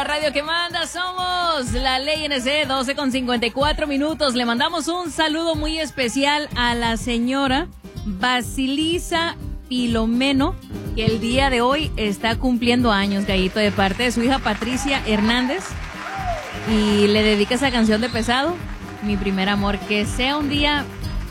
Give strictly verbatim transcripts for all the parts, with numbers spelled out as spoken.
la radio que manda, somos la Ley N C, doce con cincuenta y cuatro minutos. Le mandamos un saludo muy especial a la señora Basilisa Filomeno, que el día de hoy está cumpliendo años, Gallito, de parte de su hija Patricia Hernández. Y le dedica esa canción de Pesado, Mi Primer Amor. Que sea un día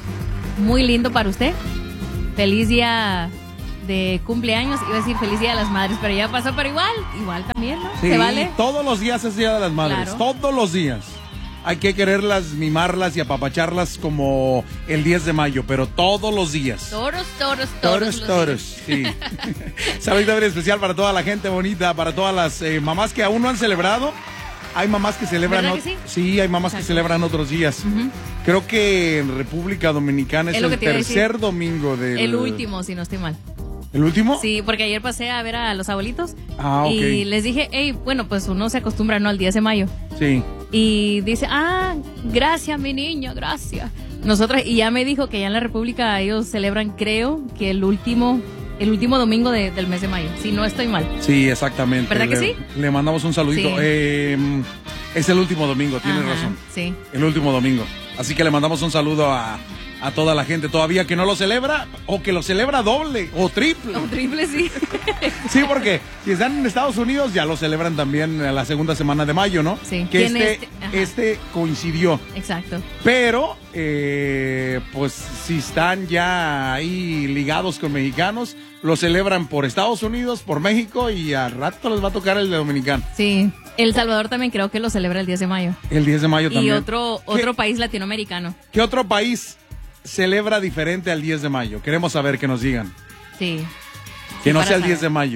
muy lindo para usted. Feliz día de cumpleaños. Iba a decir feliz día de las madres, pero ya pasó, pero igual, igual también, ¿no? Sí, ¿se vale? Todos los días es día de las madres, claro. Todos los días. Hay que quererlas, mimarlas y apapacharlas como el diez de mayo, pero todos los días. Toros, toros, toros. Toros, toros, sí. Saludito bien especial para toda la gente bonita, para todas las eh, mamás que aún no han celebrado. Hay mamás que celebran... ¿Verdad que sí? Sí, hay mamás Exacto. que celebran otros días. Uh-huh. Creo que en República Dominicana es, es el tercer domingo del... El último, si no estoy mal. ¿El último? Sí, porque ayer pasé a ver a los abuelitos. Ah, ok. Y les dije, hey, bueno, pues uno se acostumbra, ¿no? Al diez de mayo. Sí. Y dice, ah, gracias, mi niño, gracias. Nosotras, y ya me dijo que ya en la República ellos celebran, creo, que el último... El último domingo de, del mes de mayo, si no estoy mal. Sí, exactamente. ¿Verdad que le, sí? Le mandamos un saludito. Sí. Eh, es el último domingo, tienes Ajá, razón. Sí. El último domingo. Así que le mandamos un saludo a, a toda la gente todavía que no lo celebra o que lo celebra doble o triple. O triple, sí. Sí, porque si están en Estados Unidos ya lo celebran también a la segunda semana de mayo, ¿no? Sí. Que este, este? este coincidió. Exacto. Pero, eh, pues si están ya ahí ligados con mexicanos, lo celebran por Estados Unidos, por México y al rato les va a tocar el de dominicano. Sí. El Salvador también creo que lo celebra el diez de mayo. El diez de mayo también. Y otro, otro país latinoamericano. ¿Qué otro país celebra diferente al diez de mayo? Queremos saber, que nos digan. Sí. Que sí, no sea el saber. diez de mayo.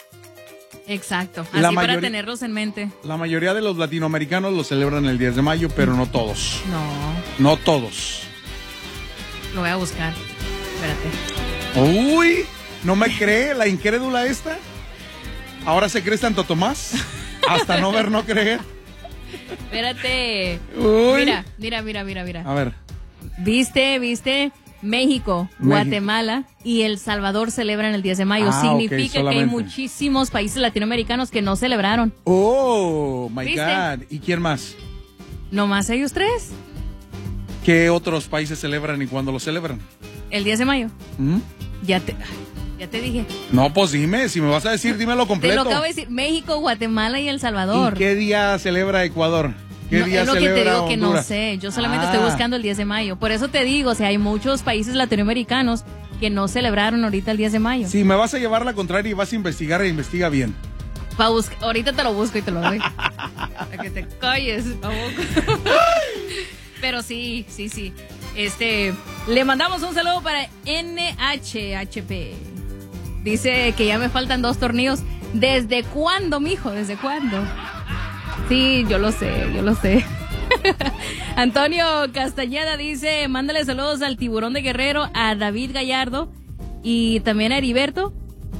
Exacto. Así la para mayoría, tenerlos en mente. La mayoría de los latinoamericanos lo celebran el diez de mayo, pero no todos. No. No todos. Lo voy a buscar. Espérate. Uy, ¿no me cree la incrédula esta? ¿Ahora se cree Santo Tomás? Hasta no ver, no creer. Espérate. Uy. Mira, mira, mira, mira, mira. A ver. ¿Viste, viste? México, México, Guatemala y El Salvador celebran el diez de mayo. Ah, Significa okay, que hay muchísimos países latinoamericanos que no celebraron. Oh, my ¿Viste? God. ¿Y quién más? ¿Nomás ellos tres? ¿Qué otros países celebran y cuándo lo celebran? El diez de mayo. ¿Mm? Ya te... Ya te dije. No, pues dime, si me vas a decir, dímelo completo. Te lo acabo de decir, México, Guatemala y El Salvador. ¿Y qué día celebra Ecuador? ¿Qué no, día es lo celebra que te digo Honduras? que no sé, yo solamente ah. estoy buscando el diez de mayo. Por eso te digo, o sea, hay muchos países latinoamericanos que no celebraron ahorita el diez de mayo. Si me vas a llevar la contraria y vas a investigar, e investiga bien. Pa buscar, ahorita te lo busco y te lo doy. Para que te calles, Pero sí, sí, sí. Este, le mandamos un saludo para N H H P. Dice que ya me faltan dos tornillos. ¿Desde cuándo, mijo? ¿Desde cuándo? Sí, yo lo sé, yo lo sé. Antonio Castañeda dice, mándale saludos al Tiburón de Guerrero, a David Gallardo y también a Heriberto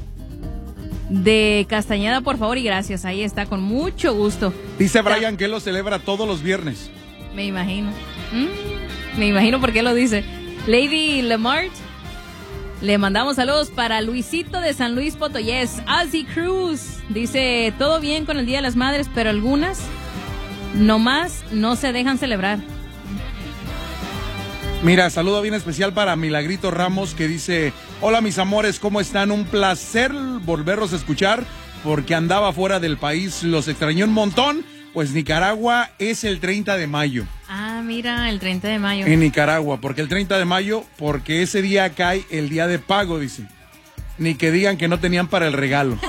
de Castañeda, por favor, y gracias. Ahí está, con mucho gusto. Dice Brian que él lo celebra todos los viernes. Me imagino. ¿Mm? Me imagino por qué lo dice. Lady Lamart, le mandamos saludos para Luisito de San Luis Potoyés. Ozzy Cruz dice, todo bien con el Día de las Madres, pero algunas nomás no se dejan celebrar. Mira, saludo bien especial para Milagrito Ramos, que dice, hola mis amores, ¿cómo están? Un placer volverlos a escuchar, porque andaba fuera del país, los extrañé un montón. Pues Nicaragua es el treinta de mayo. Ah, mira, el treinta de mayo. En Nicaragua, porque el treinta de mayo, porque ese día cae el día de pago, dice. Ni que digan que no tenían para el regalo.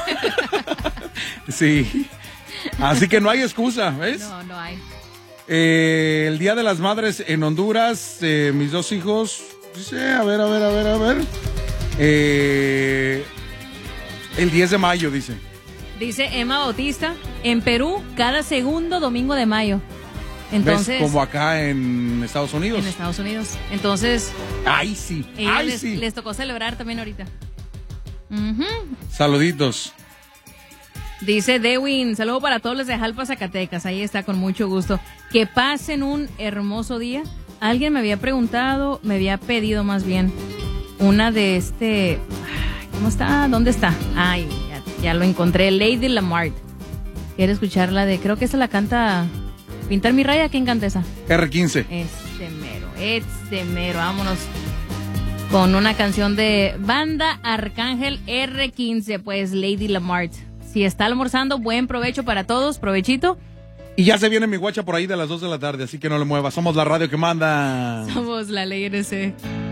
Sí. Así que no hay excusa, ¿ves? No, no hay. Eh, el Día de las Madres en Honduras, eh, mis dos hijos, dice, a ver, a ver, a ver, a ver. Eh, el diez de mayo, dice. Dice Emma Bautista, en Perú, cada segundo domingo de mayo. Entonces, ¿ves? Como acá en Estados Unidos. En Estados Unidos. Entonces, ay, sí, ay, les, sí. les tocó celebrar también ahorita. Uh-huh. Saluditos. Dice Dewin, saludo para todos los de Jalpa, Zacatecas. Ahí está, con mucho gusto. Que pasen un hermoso día. Alguien me había preguntado, me había pedido más bien, una de este... ¿Cómo está? ¿Dónde está? Ay, ya, ya lo encontré. Lady Lamart. Quiero escuchar la de, creo que esa la canta Pintar mi raya. ¿Quién canta esa? R quince. Este mero, este mero. Vámonos con una canción de Banda Arcángel R quince, pues Lady Lamart. Si está almorzando, buen provecho para todos, provechito. Y ya se viene mi guacha por ahí de las dos de la tarde, así que no le muevas. Somos la radio que manda. Somos la Ley N C.